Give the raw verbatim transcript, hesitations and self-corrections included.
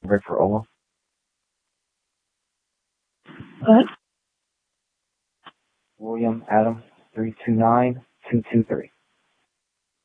Rick for Ola. What? William Adam three two nine two two three.